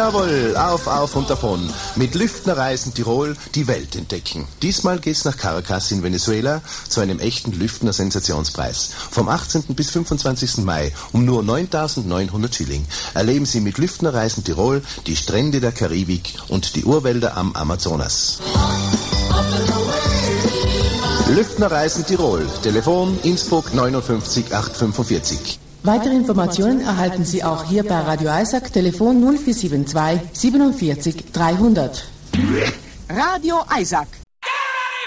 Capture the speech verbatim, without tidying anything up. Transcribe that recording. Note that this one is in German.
Jawohl, auf, auf und davon. Mit Lüftner Reisen Tirol die Welt entdecken. Diesmal geht's nach Caracas in Venezuela zu einem echten Lüftner Sensationspreis. Vom achtzehnten bis fünfundzwanzigsten Mai um nur neuntausendneunhundert Schilling erleben Sie mit Lüftner Reisen Tirol die Strände der Karibik und die Urwälder am Amazonas. Lüftner Reisen Tirol. Telefon Innsbruck neunundfünfzig achthundertfünfundvierzig. Weitere Informationen erhalten Sie auch hier bei Radio Isaac, Telefon null vier sieben zwei siebenundvierzig dreihundert. Radio Isaac.